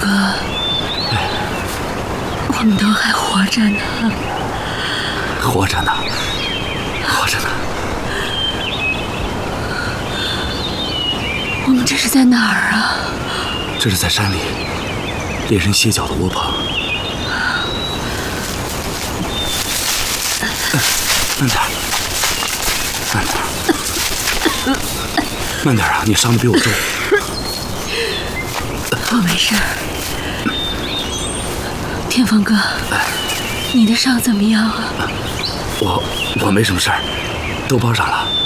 哥，我们都还活着呢。 活着呢，活着呢。 我们这是在哪儿啊？ 这是在山里，猎人歇脚的窝棚。慢点，慢点，慢点啊！你伤的比我重。 我没事儿。天风哥，你的伤怎么样啊？ 我没什么事儿，都包上了。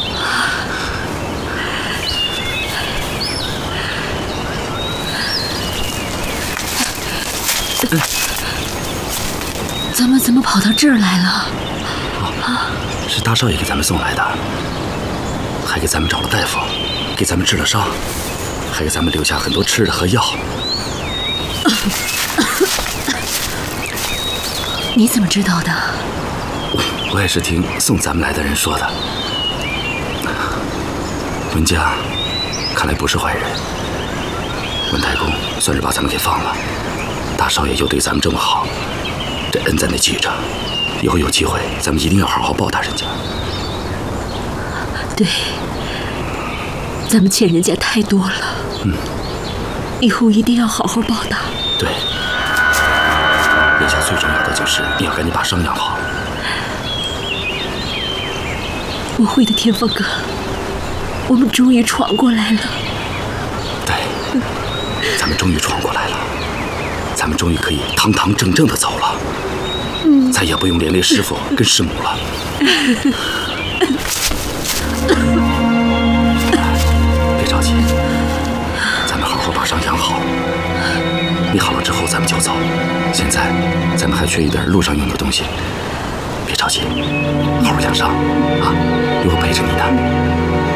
咱们怎么跑到这儿来了？ 是大少爷给咱们送来的，还给咱们找了大夫，给咱们治了伤，还给咱们留下很多吃的和药。 你怎么知道的？ 我也是听送咱们来的人说的。文家看来不是坏人，文太公算是把咱们给放了，大少爷又对咱们这么好，这恩咱得记着，以后有机会咱们一定要好好报答人家。 对，咱们欠人家太多了。以后一定要好好报答。 对，眼下最重要的就是你要赶紧把伤养好。 我会的，天风哥，我们终于闯过来了。 对，咱们终于闯过来了，咱们终于可以堂堂正正的走了，再也不用连累师傅跟师母了。别着急，咱们好好把伤养好。你好了之后咱们就走，现在咱们还缺一点路上用的东西。别着急，好好养伤啊，有我陪着你呢。